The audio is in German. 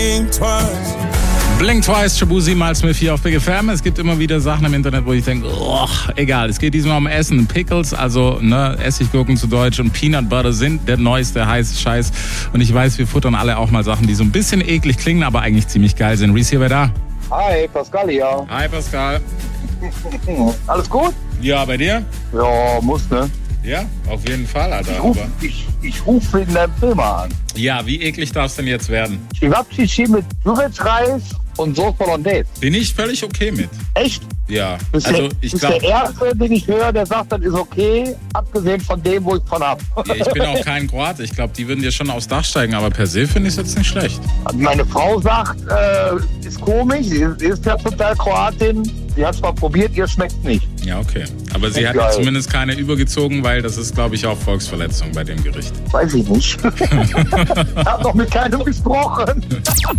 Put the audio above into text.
Blink Twice, Shabuzi, Miles Smith hier auf Big FM. Es gibt immer wieder Sachen im Internet, wo ich denke, oh, egal. Es geht diesmal um Essen. Pickles, also Essiggurken zu Deutsch, und Peanut Butter sind der neueste heiße Scheiß. Und ich weiß, wir futtern alle auch mal Sachen, die so ein bisschen eklig klingen, aber eigentlich ziemlich geil sind. Reese, hier, wer da? Hi, Pascal hier. Hi, Pascal. Alles gut? Ja, bei dir? Ja, muss, ne? Ja, auf jeden Fall, Alter. Ich ruf wegen deinem Thema an. Ja, wie eklig darf es denn jetzt werden? Chivapchichi mit Kürbisreis und Sauce Hollandaise. Bin ich völlig okay mit. Echt? Ja, Bist also ich glaube... der Erste, den ich höre, der sagt, das ist okay, abgesehen von dem, wo ich von hab. Ja, ich bin auch kein Kroate. Ich glaube, die würden dir schon aufs Dach steigen, aber per se finde ich es jetzt nicht schlecht. Meine Frau sagt, ist komisch, sie ist ja total Kroatin. Sie hat es mal probiert, ihr schmeckt nicht. Ja, okay. Aber sie hat Geil. zumindest keine übergezogen, weil das ist, glaube ich, auch Volksverletzung bei dem Gericht. Weiß ich nicht. Ich habe noch mit keinem gesprochen.